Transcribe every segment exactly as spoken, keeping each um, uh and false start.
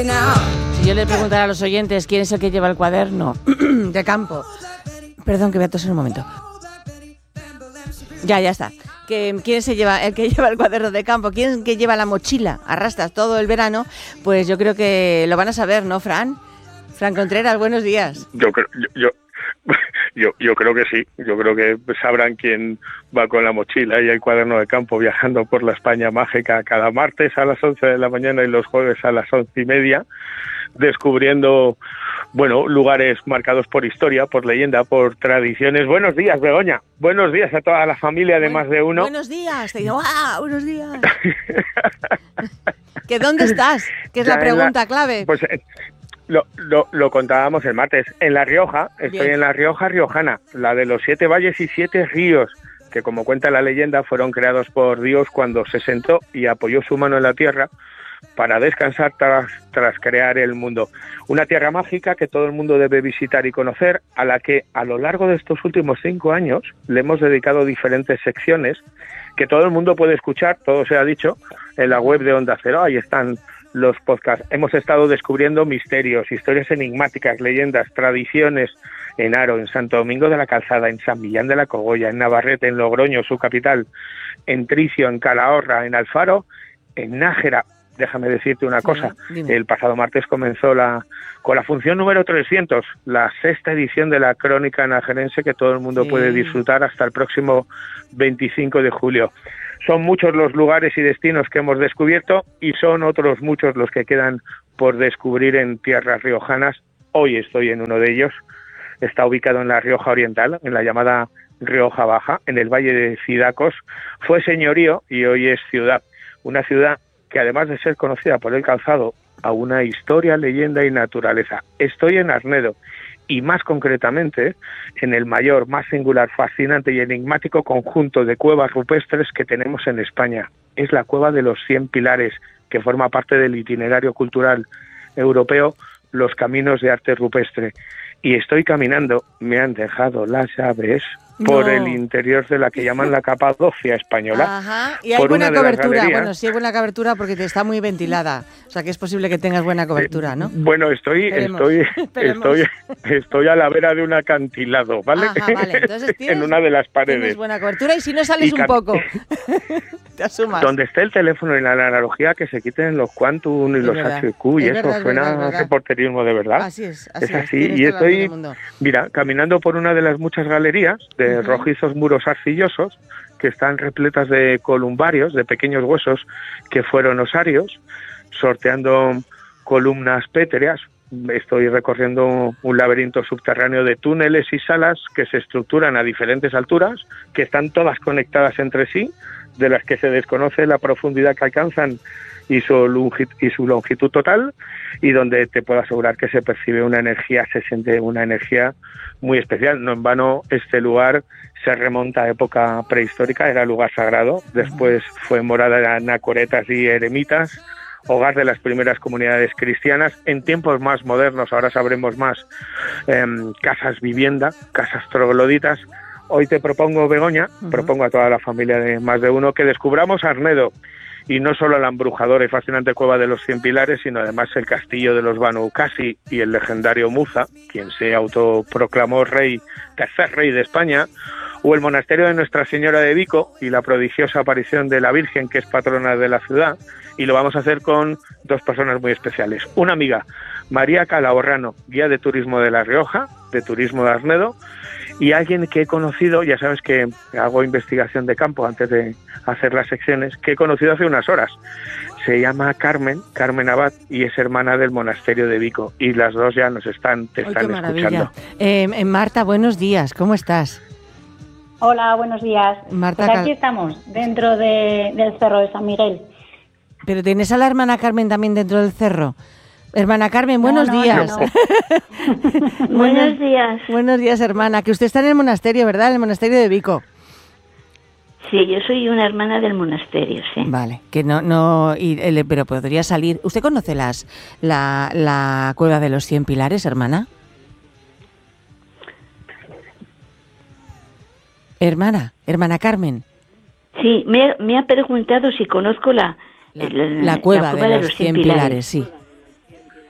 Si yo le preguntara a los oyentes quién es el que lleva el cuaderno de campo... Perdón, que voy a toser un momento. Ya, ya está. Que, ¿Quién se lleva, el que lleva el cuaderno de campo? ¿Quién es el que lleva la mochila a rastras todo el verano? Pues yo creo que lo van a saber, ¿no, Fran? Fran Contreras, buenos días. Yo creo, yo, yo, yo, yo creo que sí. Yo creo que sabrán quién va con la mochila y el cuaderno de campo viajando por la España mágica cada martes a las once de la mañana y los jueves a las once y media, descubriendo, bueno, lugares marcados por historia, por leyenda, por tradiciones. Buenos días, Begoña. Buenos días a toda la familia de Buen, Más de Uno. Buenos días. Te digo, ¡ah! Buenos días. ¿Que dónde estás? Que es ya la pregunta la, clave. Pues eh, lo, lo, lo contábamos el martes. En La Rioja, estoy Bien. en La Rioja riojana, la de los siete valles y siete ríos, que como cuenta la leyenda fueron creados por Dios cuando se sentó y apoyó su mano en la tierra para descansar tras, tras crear el mundo. Una tierra mágica que todo el mundo debe visitar y conocer, a la que a lo largo de estos últimos cinco años le hemos dedicado diferentes secciones que todo el mundo puede escuchar, todo se ha dicho, en la web de Onda Cero. Ahí están los podcasts. Hemos estado descubriendo misterios, historias enigmáticas, leyendas, tradiciones en Haro, en Santo Domingo de la Calzada, en San Millán de la Cogolla, en Navarrete, en Logroño, su capital, en Tricio, en Calahorra, en Alfaro, en Nájera. Déjame decirte una cosa, sí, el pasado martes comenzó la con la función número trescientos, la sexta edición de la Crónica Najerense, que todo el mundo sí. puede disfrutar hasta el próximo veinticinco de julio. Son muchos los lugares y destinos que hemos descubierto y son otros muchos los que quedan por descubrir en tierras riojanas. Hoy estoy en uno de ellos. Está ubicado en la Rioja Oriental, en la llamada Rioja Baja, en el Valle de Cidacos. Fue señorío y hoy es ciudad. Una ciudad que además de ser conocida por el calzado, a una historia, leyenda y naturaleza. Estoy en Arnedo y más concretamente en el mayor, más singular, fascinante y enigmático conjunto de cuevas rupestres que tenemos en España. Es la Cueva de los Cien Pilares, que forma parte del itinerario cultural europeo Los Caminos de Arte Rupestre. Y estoy caminando, me han dejado las llaves, por no. el interior de la que llaman la Capadocia española. Ajá, y hay buena cobertura, bueno, sí hay buena cobertura porque te está muy ventilada, o sea que es posible que tengas buena cobertura, ¿no? Bueno, estoy Esperemos. estoy estoy estoy a la vera de un acantilado, ¿vale? Ajá, vale. Entonces tienes, en una de las paredes. Tienes buena cobertura y si no sales y un poco, te asumas. Donde esté el teléfono y la analogía, que se quiten los quantum y es los verdad. H Q y es eso, verdad, suena verdad, a reporterismo de verdad. Así es, así es. Es así, y estoy, mira, caminando por una de las muchas galerías de de rojizos muros arcillosos que están repletas de columbarios, de pequeños huesos que fueron osarios, sorteando columnas pétreas. Estoy recorriendo un laberinto subterráneo de túneles y salas que se estructuran a diferentes alturas, que están todas conectadas entre sí, de las que se desconoce la profundidad que alcanzan y su longitud, y su longitud total, y donde te puedo asegurar que se percibe una energía, se siente una energía muy especial. No en vano este lugar se remonta a época prehistórica, era lugar sagrado, después fue morada de anacoretas y eremitas, hogar de las primeras comunidades cristianas. En tiempos más modernos, ahora sabremos más, eh, casas vivienda, casas trogloditas. Hoy te propongo, Begoña, uh-huh. propongo a toda la familia de Más de Uno que descubramos Arnedo, y no solo la embrujadora y fascinante Cueva de los Cien Pilares, sino además el castillo de los Banu Qasi y el legendario Muza, quien se autoproclamó rey, tercer rey de España, o el monasterio de Nuestra Señora de Vico y la prodigiosa aparición de la Virgen, que es patrona de la ciudad. Y lo vamos a hacer con dos personas muy especiales. Una amiga, María Calahorrano, guía de turismo de La Rioja, de turismo de Arnedo, y alguien que he conocido, ya sabes que hago investigación de campo antes de hacer las secciones, que he conocido hace unas horas. Se llama Carmen, Carmen Abad, y es hermana del monasterio de Vico. Y las dos ya nos están, te están ¡Ay, qué escuchando. maravilla! Eh, Marta, buenos días, ¿cómo estás? Hola, buenos días. Marta, pues aquí estamos, dentro de, del Cerro de San Miguel. ¿Pero tienes a la hermana Carmen también dentro del cerro? Hermana Carmen, buenos no, no, días. No, no. buenos días. Buenos días, hermana. Que usted está en el monasterio, ¿verdad? En el monasterio de Vico. Sí, yo soy una hermana del monasterio, sí. Vale, que no, no, y, el, pero podría salir. ¿Usted conoce las, la, la Cueva de los Cien Pilares, hermana? Hermana, hermana Carmen. Sí, me, me ha preguntado si conozco la... La, la, la, cueva, la cueva de, de los Cien Pilares, Pilares sí.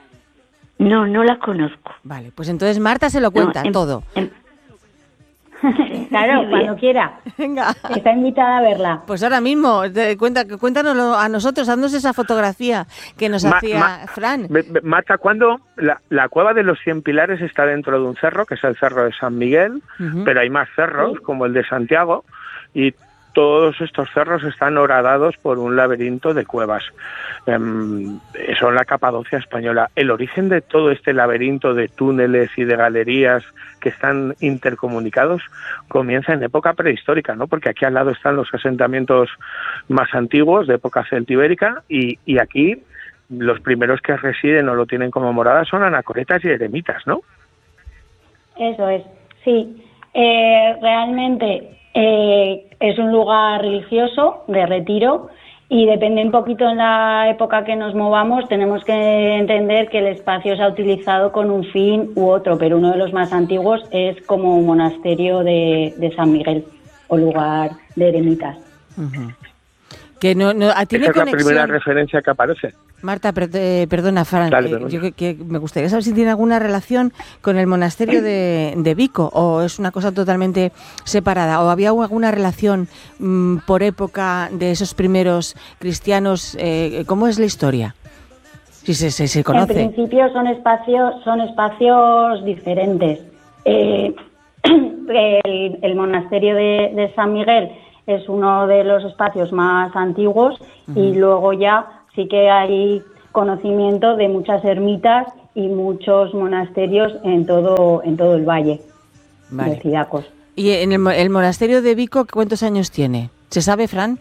No, no la conozco. Vale, pues entonces Marta se lo cuenta No, en- todo. en- Claro, cuando quiera. Venga. Está invitada a verla. Pues ahora mismo, te- cuenta, cuéntanoslo a nosotros, haznos esa fotografía que nos Ma- hacía ma- Fran. Be- be- Marta, ¿cuándo? La, la cueva de los Cien Pilares está dentro de un cerro, que es el cerro de San Miguel, Ujú. pero hay más cerros, como el de Santiago, y todos estos cerros están horadados por un laberinto de cuevas. Em, son la Capadocia española. El origen de todo este laberinto de túneles y de galerías que están intercomunicados comienza en época prehistórica, ¿no? Porque aquí al lado están los asentamientos más antiguos de época celtibérica y, y aquí los primeros que residen o lo tienen como morada son anacoretas y eremitas, ¿no? Eso es, sí. Eh, realmente eh, es un lugar religioso de retiro y depende un poquito en la época que nos movamos, tenemos que entender que el espacio se ha utilizado con un fin u otro, pero uno de los más antiguos es como un monasterio de, de San Miguel o lugar de eremitas. Ujú. Que no, no ah, tiene Esa es la conexión. primera referencia que aparece. Marta, per- eh, perdona, Fran, Dale, eh, perdona. yo que, que me gustaría saber si tiene alguna relación con el monasterio de, de Vico o es una cosa totalmente separada o había alguna relación mm, por época de esos primeros cristianos. Eh, ¿Cómo es la historia? Si se, se, se En conoce. principio son espacios, son espacios diferentes. Eh, el, el monasterio de, de San Miguel es uno de los espacios más antiguos uh-huh. y luego ya sí que hay conocimiento de muchas ermitas y muchos monasterios en todo en todo el valle vale. de Cidacos. ¿Y en el, el monasterio de Vico cuántos años tiene? ¿Se sabe, Fran?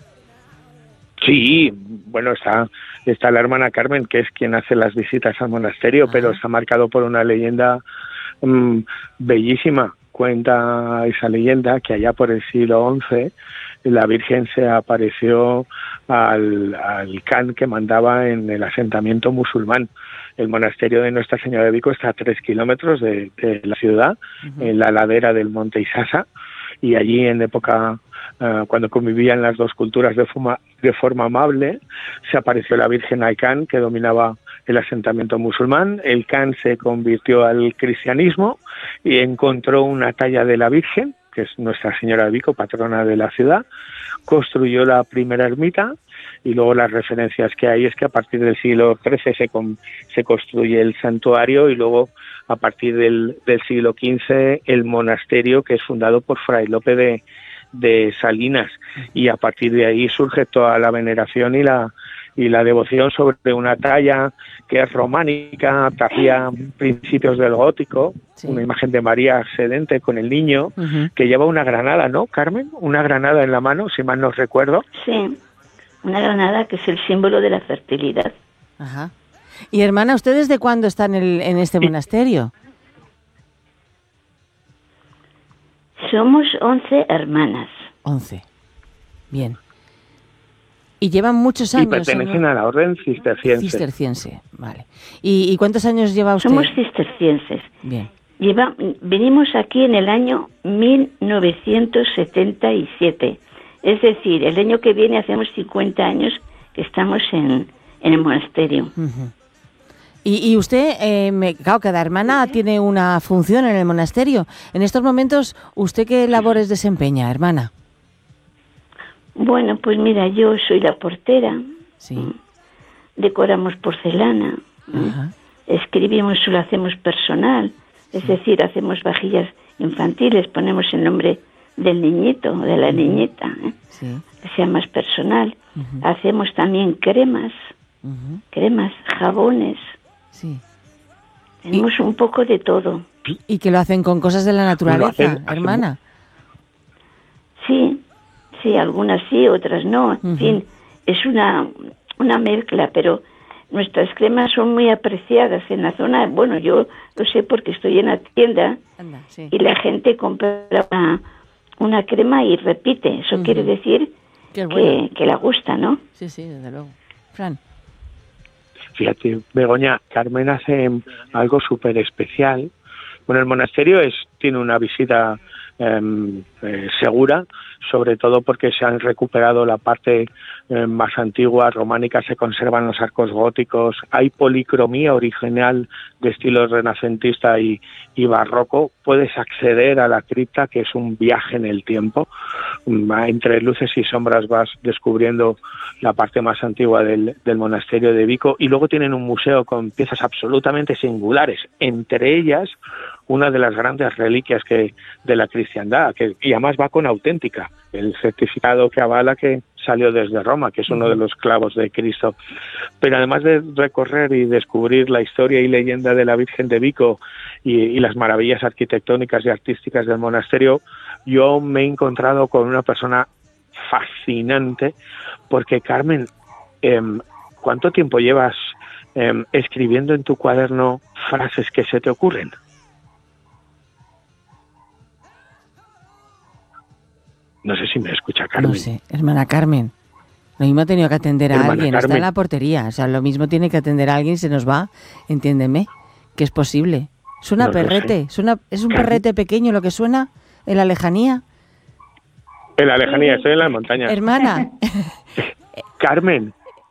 Sí, bueno, está, está la hermana Carmen, que es quien hace las visitas al monasterio, ah. pero está marcado por una leyenda mmm, bellísima. Cuenta esa leyenda que allá por el siglo once la Virgen se apareció al, al can que mandaba en el asentamiento musulmán. El monasterio de Nuestra Señora de Vico está a tres kilómetros de, de la ciudad, uh-huh. en la ladera del monte Isasa, y allí en época, uh, cuando convivían las dos culturas de forma, de forma amable, se apareció la Virgen al can que dominaba el asentamiento musulmán. El can se convirtió al cristianismo y encontró una talla de la Virgen, que es Nuestra Señora de Vico, patrona de la ciudad, construyó la primera ermita y luego las referencias que hay es que a partir del siglo trece se, con, se construye el santuario y luego a partir del, del siglo quince el monasterio, que es fundado por Fray Lope de, de Salinas, y a partir de ahí surge toda la veneración y la y la devoción sobre una talla que es románica, tardía principios del gótico, sí. Una imagen de María sedente con el niño, uh-huh. que lleva una granada, ¿no, Carmen? Una granada en la mano, si mal no recuerdo. Sí, una granada que es el símbolo de la fertilidad. Ajá. Y hermana, ¿usted desde cuándo está en, el, en este monasterio? Somos once hermanas. Once, bien. Y llevan muchos años. Y pertenecen ¿no? a la orden cisterciense. Cisterciense, vale. ¿Y, ¿Y cuántos años lleva usted? Somos cistercienses. Bien. Lleva, venimos aquí en el año mil novecientos setenta y siete. Es decir, el año que viene hacemos cincuenta años que estamos en, en el monasterio. Uh-huh. Y, y usted, eh, me, claro, cada hermana tiene una función en el monasterio. En estos momentos, ¿usted qué labores desempeña, hermana? Bueno, pues mira, yo soy la portera, sí. Decoramos porcelana, ajá. Escribimos, lo hacemos personal, es sí. decir, hacemos vajillas infantiles, ponemos el nombre del niñito o de la uh-huh. niñeta, ¿eh? sí. que sea más personal. Uh-huh. Hacemos también cremas, uh-huh. cremas, jabones, sí. tenemos y, un poco de todo. ¿Y que lo hacen con cosas de la naturaleza, hacen, hermana? Sí. Sí, algunas sí, otras no. En uh-huh. fin, es una, una mezcla, pero nuestras cremas son muy apreciadas en la zona. Bueno, yo lo sé porque estoy en la tienda Anda, sí. y la gente compra una, una crema y repite. Eso uh-huh. quiere decir que, que la gusta, ¿no? Sí, sí, desde luego. Fran. Fíjate, Begoña, Carmen hace algo súper especial. Bueno, el monasterio es tiene una visita eh, eh, segura, sobre todo porque se han recuperado la parte eh, más antigua, románica, se conservan los arcos góticos, hay policromía original de estilo renacentista y, y barroco, puedes acceder a la cripta, que es un viaje en el tiempo, entre luces y sombras vas descubriendo la parte más antigua del, del monasterio de Vico, y luego tienen un museo con piezas absolutamente singulares, entre ellas una de las grandes reliquias que de la cristiandad, que y además va con auténtica, el certificado que avala que salió desde Roma, que es uno de los clavos de Cristo. Pero además de recorrer y descubrir la historia y leyenda de la Virgen de Vico y, y las maravillas arquitectónicas y artísticas del monasterio, yo me he encontrado con una persona fascinante, porque Carmen, eh, ¿cuánto tiempo llevas eh, escribiendo en tu cuaderno frases que se te ocurren? No sé si me escucha Carmen. No sé, hermana Carmen. Lo mismo ha tenido que atender a Hermana alguien, Carmen. está en la portería. O sea, lo mismo tiene que atender a alguien y se nos va, entiéndeme, que es posible. Suena No lo perrete, sé. suena, es un Carmen. perrete pequeño lo que suena en la lejanía. En la lejanía, estoy en las montañas. Hermana, Carmen,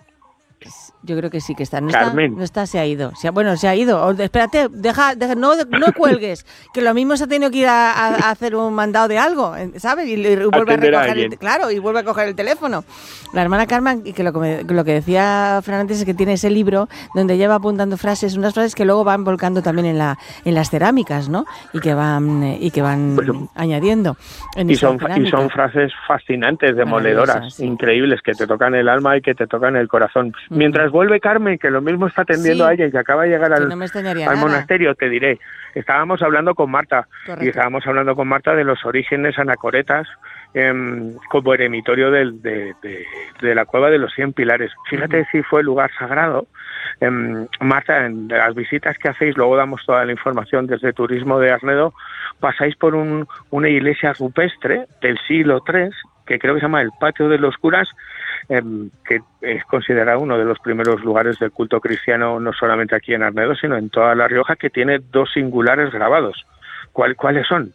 yo creo que sí que está. No Carmen. está, no está, se ha ido. Se ha- bueno, se ha ido. O- espérate, deja, deja- no, no cuelgues, que lo mismo se ha tenido que ir a, a- a hacer un mandado de algo, ¿sabes? Y, y vuelve a Atender a recoger el, alguien. claro, y vuelve a coger el teléfono. La hermana Carmen, y que lo, que me- lo que decía Fran antes es que tiene ese libro donde ella va apuntando frases, unas frases que luego van volcando también en la en las cerámicas, ¿no? Y que van eh, y que van Bueno, añadiendo en y esa son, y cerámica. son frases fascinantes, demoledoras, Maravillosas, sí. increíbles, que te tocan el alma y que te tocan el corazón. Ujú. Mientras vuelve Carmen, que lo mismo está atendiendo Sí. a ella y que acaba de llegar Que al, no me extrañaría al nada. monasterio, te diré, estábamos hablando con Marta, Correcto. y estábamos hablando con Marta de los orígenes anacoretas em, como eremitorio del, de, de, de la cueva de los cien pilares. Fíjate Ujú. si fue lugar sagrado. Em, Marta, en las visitas que hacéis, luego damos toda la información desde Turismo de Arnedo, pasáis por un, una iglesia rupestre del siglo tres, que creo que se llama el Patio de los Curas, eh, que es considerado uno de los primeros lugares del culto cristiano, no solamente aquí en Arnedo, sino en toda La Rioja, que tiene dos singulares grabados. ¿Cuál, ¿Cuáles son?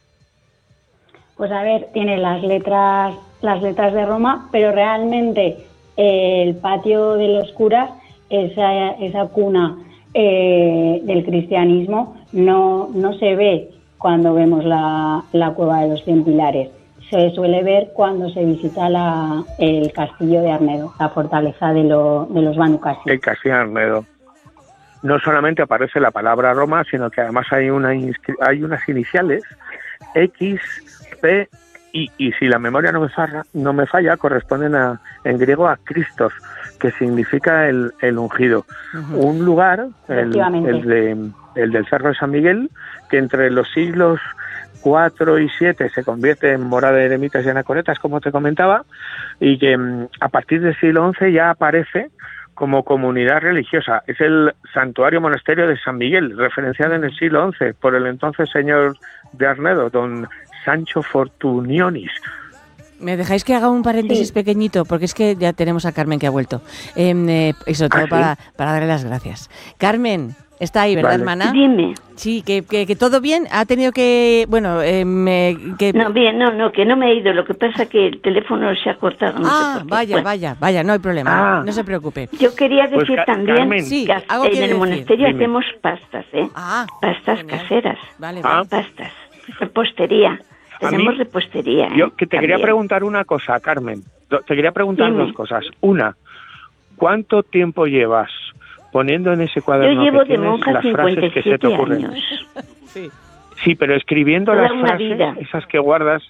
Pues a ver, tiene las letras, las letras de Roma, pero realmente eh, el patio de los curas, esa, esa cuna eh, del cristianismo, no, no se ve cuando vemos la, la cueva de los cien pilares. Se suele ver cuando se visita la, el castillo de Arnedo, la fortaleza de, lo, de los Banu Qasi. El castillo de Arnedo. No solamente aparece la palabra Roma, sino que además hay, una inscri- hay unas iniciales, X, P, I, y si la memoria no me falla, no me falla corresponden a, en griego a Christos, que significa el, el ungido. Ujú. Un lugar, el, Efectivamente. el, de, el del Cerro de San Miguel, que entre los siglos cuatro y siete se convierte en morada de eremitas y anacoretas, como te comentaba, y que mm, a partir del siglo once ya aparece como comunidad religiosa. Es el santuario monasterio de San Miguel, referenciado en el siglo once por el entonces señor de Arnedo, don Sancho Fortunionis. ¿Me dejáis que haga un paréntesis Sí. pequeñito? Porque es que ya tenemos a Carmen que ha vuelto. Eh, eh, y sobre todo ¿Ah, sí? para, para darle las gracias. Carmen, está ahí, ¿verdad, Vale. hermana? Dime. Sí, que, que, que todo bien. Ha tenido que... Bueno, eh, me- que... No, bien, no, no, que no me he ido. Lo que pasa es que el teléfono se ha cortado. No sé ah, por qué. vaya, Bueno, vaya, vaya, no hay problema. Ah. No se preocupe. Yo quería Pues, decir Ca- también Carmen. Sí, que algo en quiere el decir. monasterio Dime. hacemos pastas, ¿eh? Ah, pastas genial. caseras. Vale, Ah. vale. Pastas. Repostería. A Tenemos mí- repostería. ¿eh? Yo que te quería También. preguntar una cosa, Carmen. Do- Te quería preguntar Dime. dos cosas. Una, ¿cuánto tiempo llevas poniendo en ese Yo cuaderno llevo que de tienes monja las frases que se te cincuenta y siete ocurren? años. Sí. Sí, pero escribiendo Toda las una frases, vida. esas que guardas,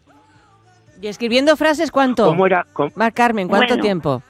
¿Y escribiendo frases cuánto? ¿cómo era? ¿Cómo- Mar Carmen, ¿cuánto Bueno. tiempo?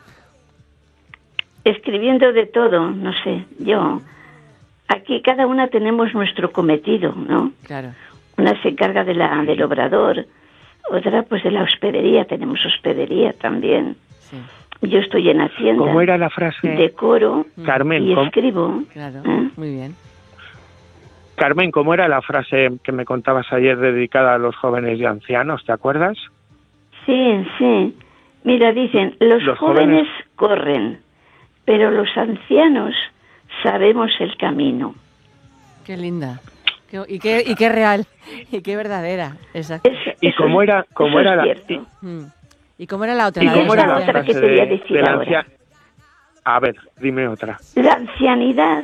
Escribiendo de todo, no sé, yo. Aquí cada una tenemos nuestro cometido, ¿no? Claro. Una se encarga de la, del obrador, otra pues de la hospedería, tenemos hospedería también. Sí, Yo estoy en Hacienda, ¿Cómo era la frase? decoro Carmen, y ¿cómo, escribo. claro. ¿eh? Muy bien. Carmen, ¿cómo era la frase que me contabas ayer dedicada a los jóvenes y ancianos? ¿Te acuerdas? Sí, sí. Mira, dicen, los, Los jóvenes, jóvenes- corren, pero los ancianos sabemos el camino. Qué linda. Y qué, y qué real, y qué verdadera, exacto. Es- ¿Y eso cómo es- era, cómo eso era es la, cierto. y, Mm. ¿Y cómo era la otra? y La de cómo los era la otra ancianos? que frase te voy a de, decir de la ahora. anciana? A ver, dime otra. La ancianidad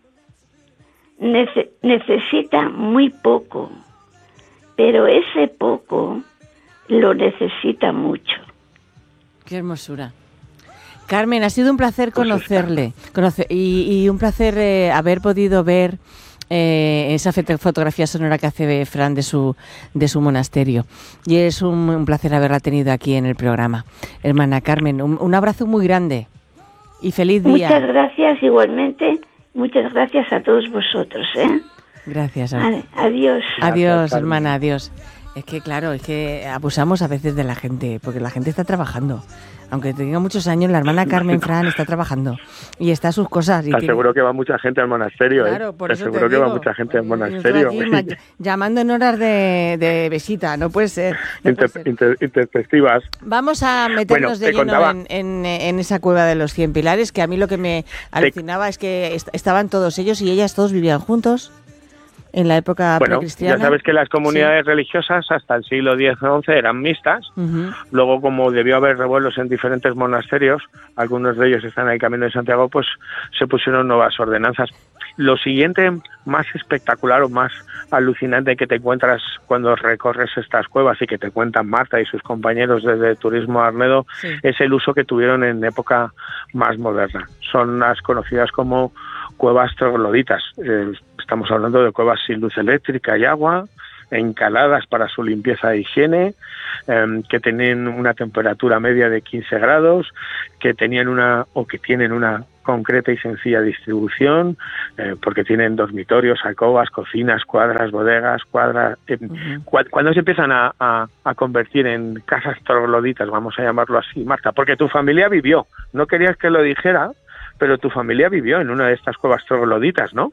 nece- necesita muy poco, pero ese poco lo necesita mucho. Qué hermosura. Carmen, ha sido un placer Pues conocerle conocer, y, y un placer eh, haber podido ver eh, esa foto- fotografía sonora que hace Fran de su, de su monasterio. Y es un, un placer haberla tenido aquí en el programa. Hermana Carmen, un, un abrazo muy grande y feliz día. Muchas gracias igualmente. Muchas gracias a todos vosotros, ¿eh? Gracias. A... Vale, adiós. Adiós, Gracias, hermana, adiós. Es que claro, es que abusamos a veces de la gente, porque la gente está trabajando. Aunque tenga muchos años, la hermana Carmen Fran está trabajando y está a sus cosas. Y Te tiene... aseguro que va mucha gente al monasterio, Claro, ¿eh? por Te eso te aseguro que digo. va mucha gente al Yo monasterio. estoy aquí ma- llamando en horas de, de visita, no puede ser. No Inter, puede ser. inter, intempestivas. Vamos a meternos Bueno, de te lleno contaba- en, en, en esa cueva de los cien pilares, que a mí lo que me alucinaba es que est- estaban todos ellos y ellas todos vivían juntos en la época Bueno, precristiana. ya sabes que las comunidades religiosas hasta el siglo diez o once eran mixtas. Ujú. Luego, como debió haber revuelos en diferentes monasterios, algunos de ellos están en el Camino de Santiago, pues se pusieron nuevas ordenanzas. Lo siguiente más espectacular o más alucinante que te encuentras cuando recorres estas cuevas y que te cuentan Marta y sus compañeros desde Turismo Arnedo, Sí. es el uso que tuvieron en época más moderna. Son las conocidas como cuevas trogloditas. Eh, estamos hablando de cuevas sin luz eléctrica y agua, encaladas para su limpieza e higiene, eh, que tienen una temperatura media de quince grados, que tenían una o que tienen una concreta y sencilla distribución, eh, porque tienen dormitorios, alcobas, cocinas, cuadras, bodegas, cuadras. Eh, Ujú. cu- cuando se empiezan a, a, a convertir en casas trogloditas, vamos a llamarlo así, Marta, porque tu familia vivió, no querías que lo dijera, pero tu familia vivió en una de estas cuevas trogloditas, ¿no?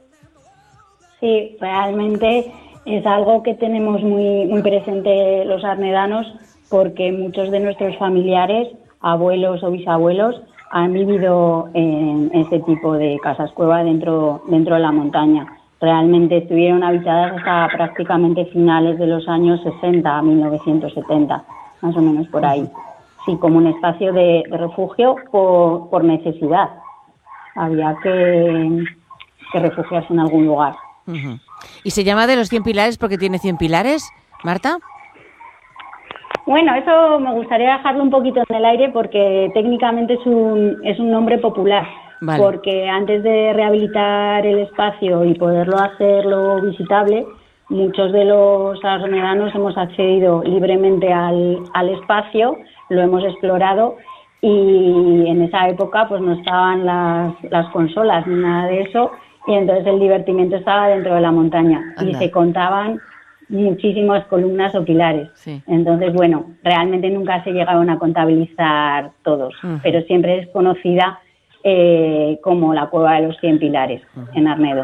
Sí, realmente es algo que tenemos muy, muy presente los arnedanos, porque muchos de nuestros familiares, abuelos o bisabuelos, han vivido en ese tipo de casas cueva dentro, dentro de la montaña. Realmente estuvieron habitadas hasta prácticamente finales de los años sesenta a mil novecientos setenta, más o menos por ahí. Sí, como un espacio de, de refugio por, por necesidad. Había que, que refugiarse en algún lugar. Ujú. ¿Y se llama de los cien pilares porque tiene cien pilares, Marta? Bueno, eso me gustaría dejarlo un poquito en el aire porque técnicamente es un, es un nombre popular. Vale. Porque antes de rehabilitar el espacio y poderlo hacerlo visitable, muchos de los arnedanos hemos accedido libremente al, al espacio, lo hemos explorado y en esa época pues no estaban las, las consolas ni nada de eso y entonces el divertimento estaba dentro de la montaña. Anda. Y se contaban muchísimas columnas o pilares. Sí. Entonces, bueno, realmente nunca se llegaron a contabilizar todos, Ujú. pero siempre es conocida eh, como la cueva de los cien pilares en Arnedo.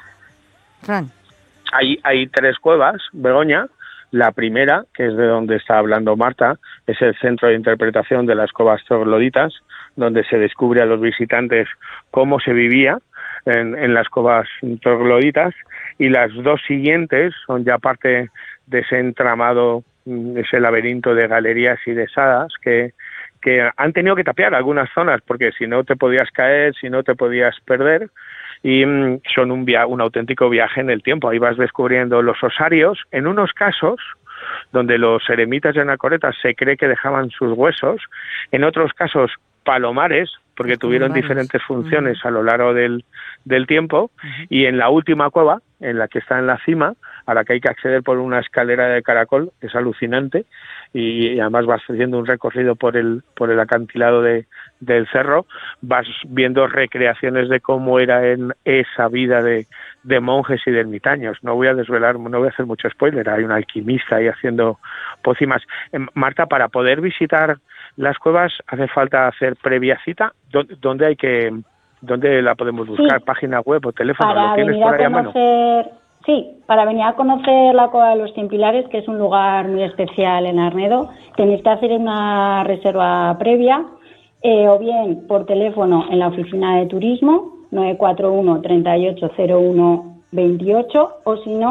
Fran. Hay, hay tres cuevas, Begoña. La primera, que es de donde está hablando Marta, es el centro de interpretación de las cuevas trogloditas, donde se descubre a los visitantes cómo se vivía en, en las cuevas trogloditas, y las dos siguientes son ya parte de ese entramado, ese laberinto de galerías y de salas que, que han tenido que tapiar algunas zonas, porque si no te podías caer, si no te podías perder, y mm, son un, via- un auténtico viaje en el tiempo. Ahí vas descubriendo los osarios, en unos casos donde los eremitas y anacoretas se cree que dejaban sus huesos, en otros casos palomares, porque Los tuvieron palomares. diferentes funciones Ujú. a lo largo del, del tiempo, Ujú. y en la última cueva, en la que está en la cima, a la que hay que acceder por una escalera de caracol, que es alucinante, y, y además vas haciendo un recorrido por el, por el acantilado de, del cerro, vas viendo recreaciones de cómo era en esa vida de, de monjes y de ermitaños. No voy a desvelar, no voy a hacer mucho spoiler, hay un alquimista ahí haciendo pócimas. Eh, Marta, para poder visitar las cuevas hace falta hacer previa cita. ¿Dó- ¿Dónde hay que, dónde la podemos buscar? Sí. ¿Página web o teléfono? Para ¿Lo tienes venir por a ahí a mano? conocer, sí, para venir a conocer la Cueva de los Cien Pilares, que es un lugar muy especial en Arnedo, tenéis que hacer una reserva previa, eh, o bien por teléfono en la oficina de turismo, nueve cuatro uno, treinta y ocho cero uno veintiocho, o si no,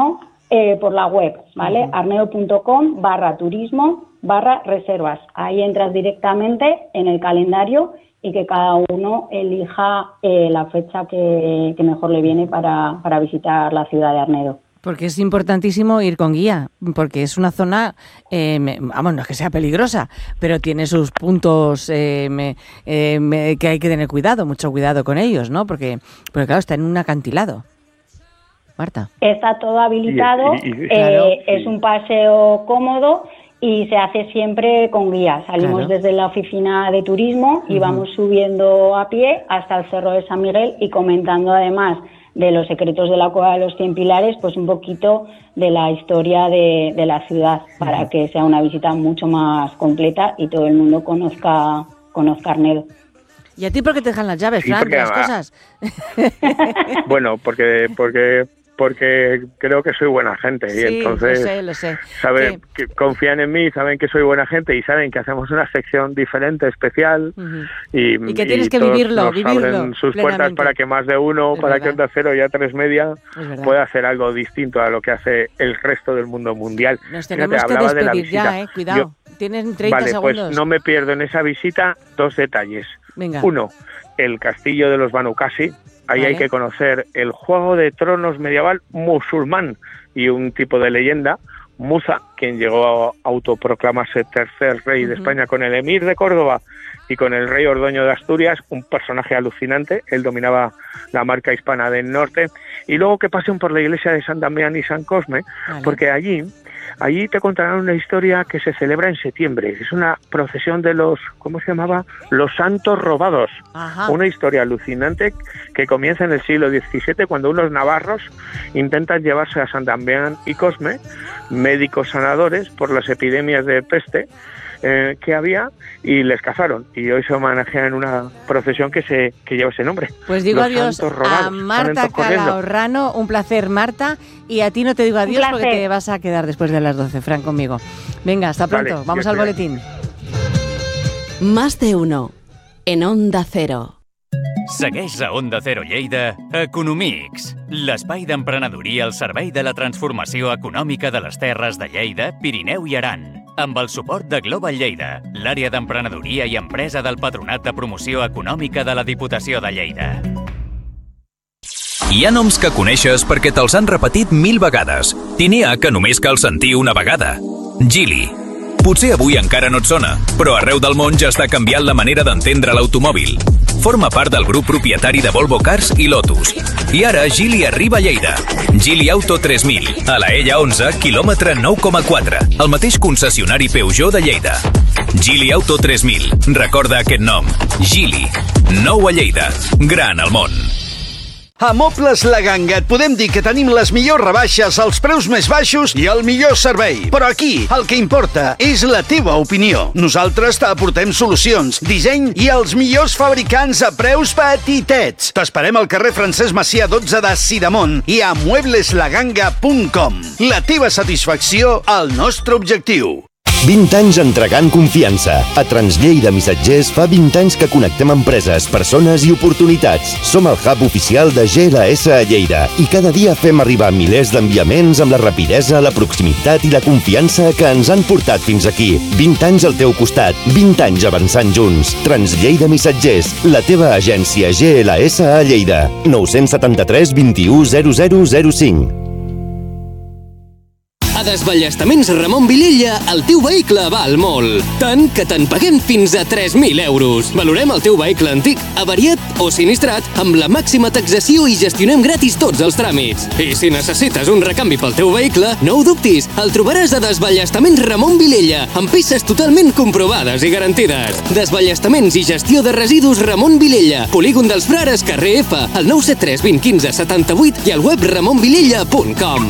eh, por la web, ¿vale? Uh-huh. arnedo.com barra turismo barra reservas. Ahí entras directamente en el calendario y que cada uno elija eh, la fecha que, que mejor le viene para, para visitar la ciudad de Arnedo. Porque es importantísimo ir con guía, porque es una zona, eh, me, vamos, no es que sea peligrosa, pero tiene sus puntos eh, me, eh, me, que hay que tener cuidado, mucho cuidado con ellos, ¿no? Porque, porque claro, está en un acantilado. Marta. Está todo habilitado, y, y, y, eh, claro, es sí. un paseo cómodo y se hace siempre con guía. Salimos claro. desde la oficina de turismo y uh-huh. vamos subiendo a pie hasta el Cerro de San Miguel y comentando además de los secretos de la Cueva de los Cien Pilares, pues un poquito de la historia de, de la ciudad, para uh-huh. que sea una visita mucho más completa y todo el mundo conozca, conozca Arnedo. ¿Y a ti por qué te dejan las llaves, sí, Fran, de las cosas? Bueno, porque porque porque creo que soy buena gente y sí, entonces lo sé, lo sé. saben que confían en mí, saben que soy buena gente y saben que hacemos una sección diferente, especial uh-huh. y, y que tienes y que vivirlo, nos vivirlo abren sus plenamente. Puertas para que más de uno, es para verdad. que Onda Cero y A tres Media pueda hacer algo distinto a lo que hace el resto del mundo mundial. Nos tenemos Fíjate, que hablaba despedir de la ya, eh, cuidado. Yo, Tienen treinta vale, segundos. Pues no me pierdo en esa visita dos detalles. Venga. Uno, el castillo de los Banu Qasi. Ahí vale. hay que conocer el Juego de Tronos medieval musulmán y un tipo de leyenda, Musa, quien llegó a autoproclamarse tercer rey uh-huh. de España con el emir de Córdoba y con el rey Ordoño de Asturias, un personaje alucinante. Él dominaba la marca hispana del norte. Y luego que pasen por la iglesia de San Damián y San Cosme, vale. porque allí... Allí te contarán una historia que se celebra en septiembre. Es una procesión de los, ¿cómo se llamaba? Los santos robados. Ajá. Una historia alucinante que comienza en el siglo diecisiete cuando unos navarros intentan llevarse a San Damián y Cosme, médicos sanadores, por las epidemias de peste eh, que había, y les cazaron. Y hoy se homenajea en una procesión que se que lleva ese nombre. Pues digo los adiós a Marta Calahorrano. Un placer, Marta. Y a ti no te digo adiós porque te vas a quedar después de las doce, Fran, conmigo. Venga, hasta pronto. Vale, vamos al boletín. Más de uno en Onda Cero. Segueix a Onda Cero Lleida Economics, l'espai d'emprenedoria al servei de la transformació econòmica de les terres de Lleida, Pirineu i Aran, amb el suport de Global Lleida, l'àrea d'emprenedoria i empresa del Patronat de Promoció Econòmica de la Diputació de Lleida. Hi ha noms que coneixes perquè te'ls han repetit mil vegades. I n'hi ha que només cal sentir una vegada. Geely. Potser avui encara no et sona, però arreu del món ja està canviant la manera d'entendre l'automòbil. Forma part del grup propietari de Volvo Cars i Lotus. I ara Geely arriba a Lleida. Geely Auto tres mil, a la Ella onze, quilòmetre nou coma quatre, el mateix concessionari Peugeot de Lleida. Geely Auto tres mil, recorda aquest nom. Geely, nou a Lleida, gran al món. A Mobles La Ganga et podem dir que tenim les millors rebaixes, els preus més baixos i el millor servei. Però aquí el que importa és la teva opinió. Nosaltres t'aportem solucions, disseny i els millors fabricants a preus petitets. T'esperem al carrer Francesc Macià dotze de Sidamon i a muebles la ganga punt com. La teva satisfacció, el nostre objectiu. vint anys entregant confiança. A Translleida Missatgers fa vint anys que connectem empreses, persones i oportunitats. Som el hub oficial de G L S a Lleida i cada dia fem arribar milers d'enviaments amb la rapidesa, la proximitat i la confiança que ens han portat fins aquí. vint anys al teu costat, vint anys avançant junts. Translleida Missatgers, la teva agència G L S a Lleida. nou set tres, vint u, zero zero zero cinc. A Desballestaments Ramon Vilella, el teu vehicle val molt. Tant que te'n paguem fins a tres mil euros. Valorem el teu vehicle antic, avariat o sinistrat amb la màxima taxació i gestionem gratis tots els tràmits. I si necessites un recanvi pel teu vehicle, no ho dubtis, el trobaràs a Desballestaments Ramon Vilella, amb peces totalment comprovades i garantides. Desballestaments i gestió de residus Ramon Vilella, Polígon dels Frares, carrer F, al nou set tres, vint, quinze, setanta-vuit i al web ramon vilella punt com.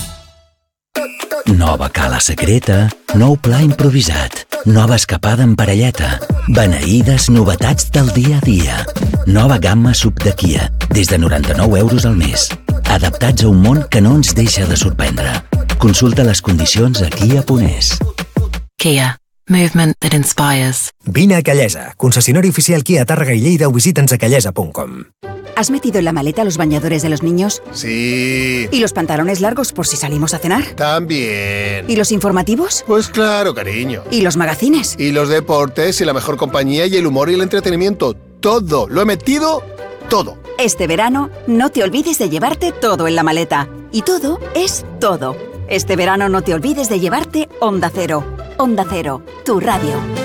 Nova cala secreta, nou pla improvisat, nova escapada en parelleta, beneïdes novetats del dia a dia. Nova gamma sub de Kia, des de noranta-nou euros al mes. Adaptats a un món que no ens deixa de sorprendre. Consulta les condicions a kia punt es. Kia. Movement that inspires. Vine a Callesa, concessionari oficial Kia a Tàrrega i Lleida o visita'ns a callesa punt com. ¿Has metido en la maleta los bañadores de los niños? Sí. ¿Y los pantalones largos por si salimos a cenar? También. ¿Y los informativos? Pues claro, cariño. ¿Y los magazines? Y los deportes y la mejor compañía y el humor y el entretenimiento. Todo. Lo he metido todo. Este verano, no te olvides de llevarte todo en la maleta. Y todo es todo. Este verano no te olvides de llevarte Onda Cero. Onda Cero, tu radio.